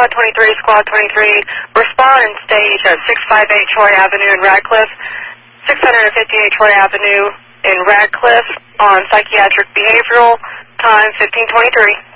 Squad 23, Squad 23, respond and stage at 658 Troy Avenue in Radcliffe, 658 Troy Avenue in Radcliffe on psychiatric behavioral, time 1523.